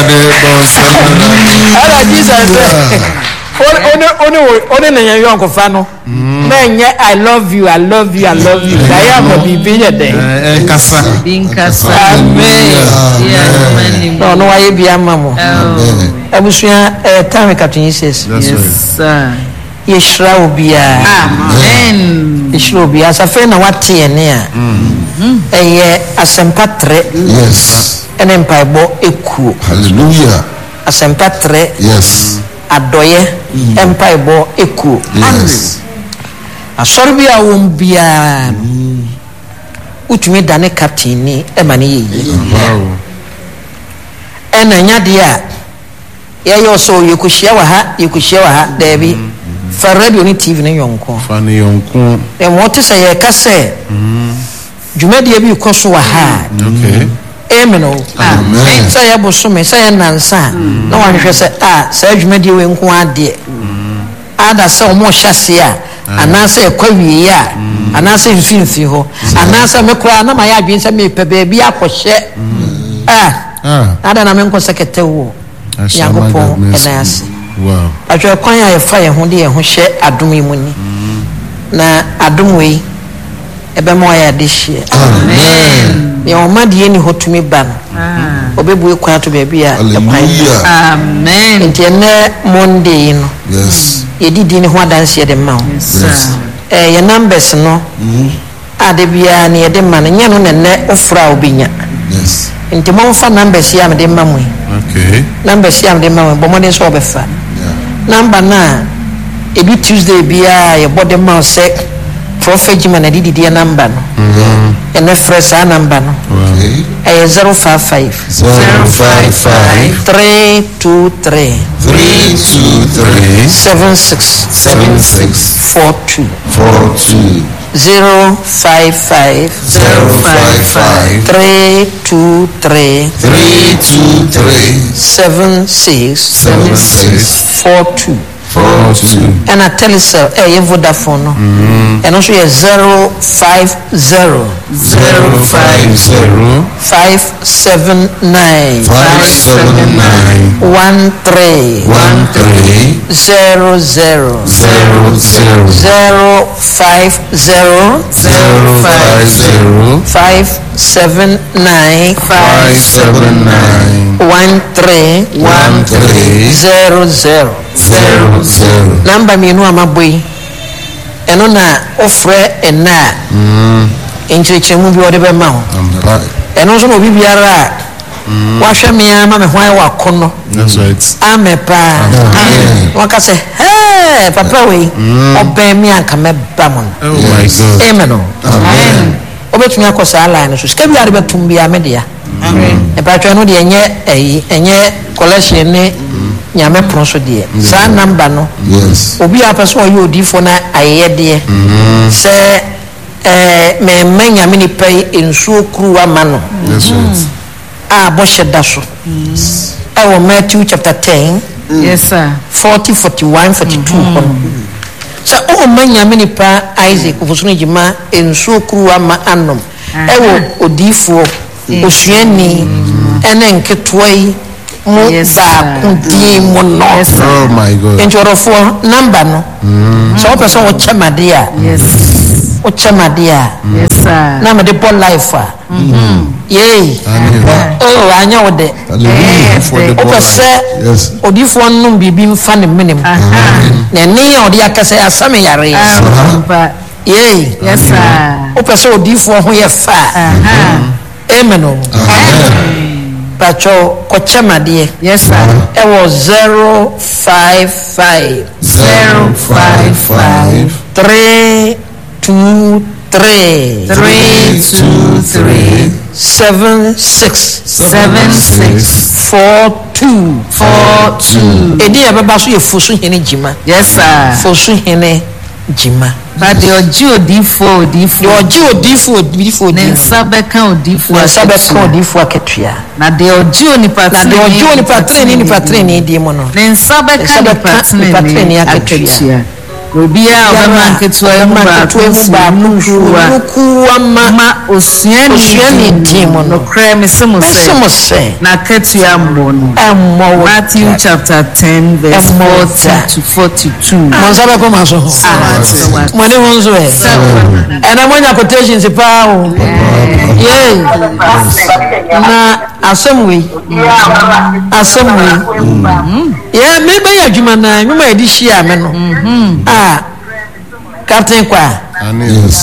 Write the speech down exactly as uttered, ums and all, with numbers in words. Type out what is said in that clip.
Ala Jesus. Only only only na yan ko fa no. Men I love you, I love you, I love you. I am a bibi there. Eh kasa. Bin kasa. Amen. No no aye bi amamo. Abusua eh time katun says. Yes sir. Yeshra obia. Amen. Yeshra obia safe na wate ene a. Mhm. Eye asempatre. Yes. Ene mpaibo eku. Hallelujah. Asempatre. Yes. Adoye empaibo eku. Yes. Asorbi a wombia. Utumi dane captain ni e mane yi. Wow. Ena nya dia ya yo so yekuhia wa ha yekuhia wa ha da bi fa radio ni T V ne yonko. Fa ne yonko. E mo te say e ka se. Mm. Dwumadi bi koso wa ha. Okay. Amen. Amen. Say aboso me say nansa. Na wan hwe se ah say dwumadi we nko ade. Ada se o mo hyase a anase ekwawie a anase mfinfi ho anase mekora na maya adwen se me pe ba bi akohye. Ah. Ah. Ada na menko sekete wo. Yagopo enase. Wow. Atwa kwan ya ye fa ye ho de ye ho hye adom yi mu ni. Na adom we ebe mo ya de hye. Amen. Ye o ma de ni hotumi ba no. Ah. Obebu ekwa to be bia e kwan. Amen. Entiene Monday no. Yes. Ye didi ni ho adanse de ma. Yes. Eh ye numbers no. Mhm. Ade bia ni ye de ma no nya no ne ofra obinya. Yes. Nti mo fa numbers ya me de ma mu. Okay. Numbers ya me de ma mu bo mo de so obefa. Number na ebi Tuesday bia ye body ma se prophet Jima na didi dia number no. Mhm. Ene fresh a number no. Okay. Eh zero five five zero five five three two three three two three seven six seven six four two four two zero five five zero five five three two three three two three seven six seven six four two four two. And I tell you so, eh, you Vodafone no. And also you zero five zero zero five zero five seven nine five seven nine one three one three zero zero zero zero zero five zero zero five zero five seven nine five seven nine one three one three zero zero zero zero. number me no amaboy eno na ofre ena mm enchechemu bi ode be ma ho eno so no bi biara wa hwe me ama me hwan wa kono. That's right. Amepa waka se hey papa we obe mi anka me ba mo. Oh my God. Amen. Amen. Obetumi akosa ala no so ska bi are betum bi amedia. Amen. E pa twa no de enye eyi enye collection ne nyame pronso de sa number no. Yes. Obi apeso yo odifo na ayede se eh me manya mini pay ensuo kruwa ma no. That's right. Ah boshe daso. Our Matthew chapter ten. Yes sir. forty, forty-one, forty-two. So oh manya mini pa Isaac ofusuni jima ensuo kruwa ma anom. Ewo odifo osuani ene nketwai mu ba kudi mu no. Oh my God. Enjorofo number no. So person wo chemade a. Yes. O chemade a. Yes sir. Na me de bon life a. Mhm. Yey. Oh anya wo de. O pese Yes. odifo nnum bibi mfa ne menem. Na ne ya odi akase asame yare. Yey. Yes sir. O pese odifo ho ye fa. Amen. Amen. Pacho kochemade. Yes sir. It was zero five five Zero five five three two three Three two three seven six seven six four two four two. Edi ababa so ye fosu hene jima. Yes sir. Fosu hene jima. But the oji odifo odifo. The oji odifo odifo Ne sabeka odifo. Ne sabeka odifo aketua. Na the oji onipa Na the oji onipa treni ni patreni di mo no. Ne sabeka ni patreni aketua. Obia obama nketua emu ba kunfuwa kuwa ma ma osuani osuani dimo no kra mesemo se mesemo se na ketua mbo no emmo Matthew chapter ten verse forty to forty-two. Monsabe ko maso ho mane honzo e ena monya quotations pa o ye na asomwe asomwe ye me be adwuma na nwuma edi hia me no ah Captain Kwa Yes.